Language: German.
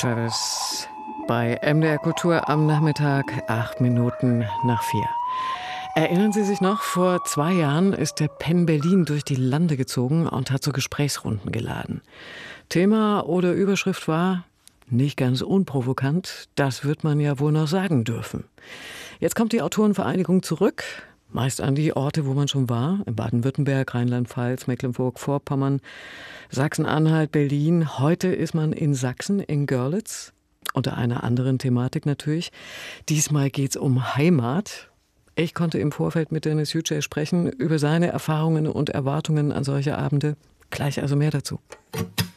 Travis bei MDR Kultur am Nachmittag, 4:08. Erinnern Sie sich noch, vor 2 Jahren ist der Penn Berlin durch die Lande gezogen und hat zu Gesprächsrunden geladen. Thema oder Überschrift war, nicht ganz unprovokant, das wird man ja wohl noch sagen dürfen. Jetzt kommt die Autorenvereinigung zurück, meist an die Orte, wo man schon war, in Baden-Württemberg, Rheinland-Pfalz, Mecklenburg-Vorpommern, Sachsen-Anhalt, Berlin. Heute ist man in Sachsen, in Görlitz, unter einer anderen Thematik natürlich. Diesmal geht es um Heimat. Ich konnte im Vorfeld mit Dennis Yücel sprechen über seine Erfahrungen und Erwartungen an solche Abende. Gleich also mehr dazu.